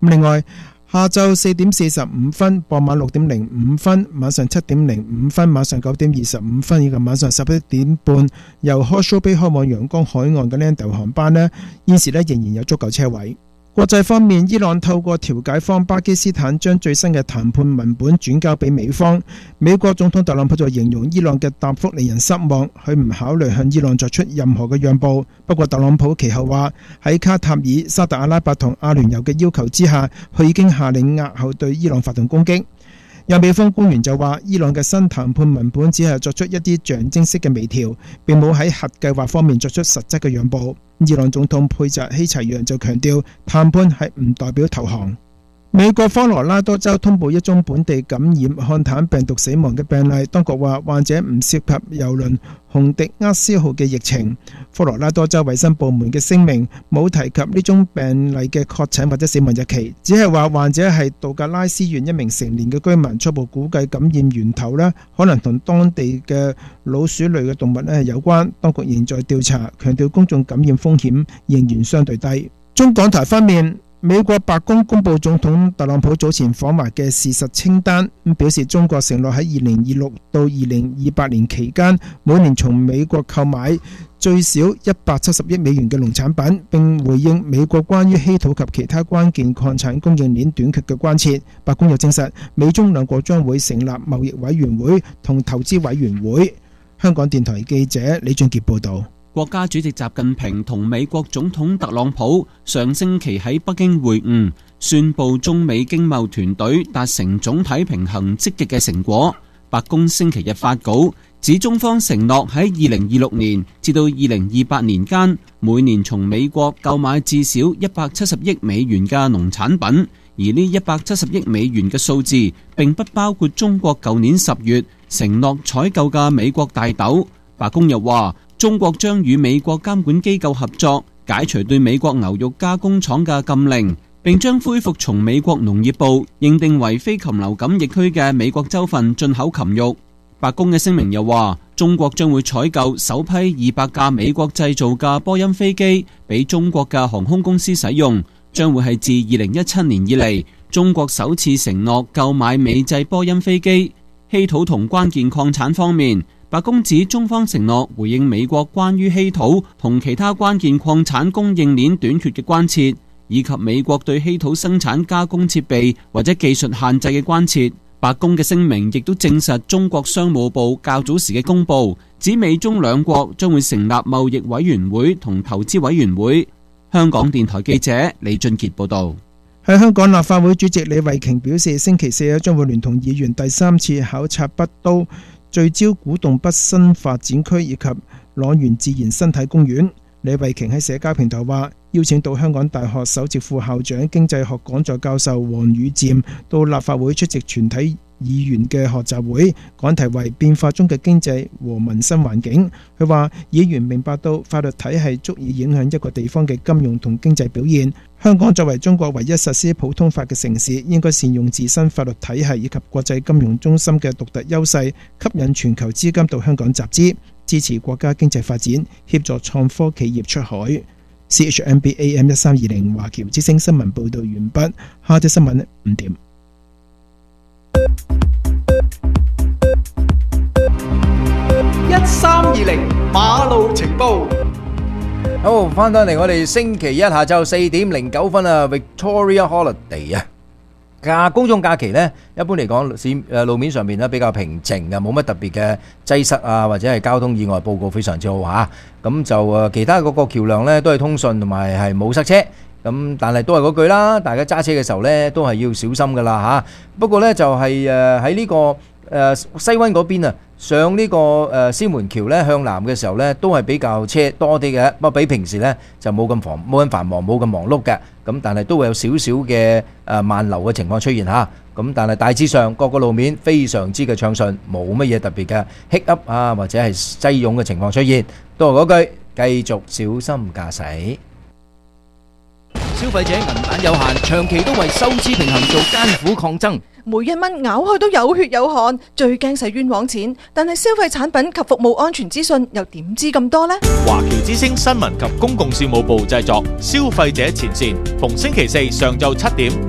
另外，下晝4點45分、傍晚6點05分、晚上7點05分、晚上9點25分以及晚上11點半，由 Hawke's Bay 開往陽光海岸嘅 Lando 航班呢，現時呢仍然有足夠車位。國際方面，伊朗透過調解方巴基斯坦將最新嘅談判文本轉交俾美方。美國總統特朗普就形容伊朗嘅答覆令人失望，佢唔考慮向伊朗作出任何嘅讓步。不過特朗普其後話喺卡塔爾、沙特阿拉伯同阿聯酋嘅要求之下，佢已經下令押後對伊朗發動攻擊。有美方官員就話，伊朗嘅新談判文本只係作出一啲象徵式嘅微調，並冇喺核計劃方面作出實質嘅讓步。伊朗總統佩澤希齊揚就強調，談判係唔代表投降。美國科羅拉多州通報一宗本地感染漢坦病毒死亡嘅病例，當局話患者唔涉及郵輪洪迪厄斯號嘅疫情。科羅拉多州衛生部門嘅聲明冇提及呢宗病例嘅確診或者死亡日期，只係話患者係杜格拉斯縣一名成年嘅居民，初步估計感染源頭可能同當地嘅老鼠類嘅動物有關。當局仍在調查，強調公眾感染風險仍然相對低。中港台方面，美國白宮公布總統特朗普早前訪華嘅事實清單，表示中國承諾喺2026到2028年期間，每年從美國購買最少170億美元嘅農產品，並回應美國關於稀土及其他關鍵礦產供應鏈短缺嘅關切。白宮又證實，美中兩國將會成立貿易委員會同投資委員會。香港電台記者李俊傑報道。 國家主席習近平同美國總統特朗普上星期喺北京會晤，宣布中美經貿團隊達成總體平衡積極嘅成果。白宮星期日發稿指，中方承諾喺2026年至到2028年間，每年從美國購買至少170億美元嘅農產品，而呢170億美元嘅數字並不包括中國舊年10月承諾採購嘅美國大豆。白宮又話，中國將與美國監管機構合作，解除對美國牛肉加工廠嘅禁令，並將恢復從美國農業部認定為非禽流感疫區嘅美國州份進口禽肉。白宮嘅聲明又話，中國將會採購首批200架美國製造嘅波音飛機俾中國嘅航空公司使用，將會係自2017年以嚟中國首次承諾購買美製波音飛機。稀土同關鍵礦產方面，白宮指中方承諾回應美國關於稀土同其他關鍵礦產供應鏈短缺嘅關切，以及美國對稀土生產加工設備或者技術限制嘅關切。白宮嘅聲明亦都證實中國商務部較早時嘅公佈，指美中兩國將會成立貿易委員會同投資委員會。香港電台記者李俊傑報道。 喺香港立法會主席李慧瓊表示，星期四將會聯同議員第3次考察北都，聚焦古洞北新發展區以及塱原自然生態公園。李慧瓊喺社交平台話，邀請到香港大學首席副校長經濟學講座教授黃宇漸到立法會出席全體議員嘅學習會，講題為變化中嘅經濟和民生環境。佢話議員明白到法律體系足以影響一個地方嘅金融同經濟表現，香港作為中國唯一實施普通法嘅城市，應該善用自身法律體系以及國際金融中心嘅獨特優勢，吸引全球資金到香港集資，支持國家經濟發展，協助創科企業出海。CHMB AM 1320華僑之聲新聞報道完畢，下節新聞5點。 1320馬路情報。 好，翻到嚟我哋星期一下晝4點09分啊 ，Victoria Holiday 啊，公眾假期呢，一般嚟講路面上面呢比較平靜嘅，冇乜特別嘅擠塞啊，或者係交通意外報告非常之好吓。咁就其他嗰個橋梁呢都係通順同埋係冇塞車。咁但係都係嗰句啦，大家揸車嘅時候呢都係要小心噶啦吓。不過呢，就係喺呢個西灣嗰邊啊，上呢個獅門橋呢向南嘅時候呢，都係比較車多啲嘅，不過比平時呢就冇咁繁忙，冇咁忙碌嘅。咁但係都會有少少嘅慢流嘅情況出現吓。咁但係大致上各個路面非常之嘅暢順，冇乜嘢特別嘅 hiccup up 啊或者係擠擁嘅情況出現。都係嗰句，繼續小心駕駛。 消費者銀彈有限，長期都為收支平衡做艱苦抗爭。 每一蚊咬開都有血有汗，最驚使冤枉錢。但係消費產品及服務安全資訊又點知咁多呢？ 華僑之聲新聞及公共事務部製作，消費者前線，逢星期四上晝7點。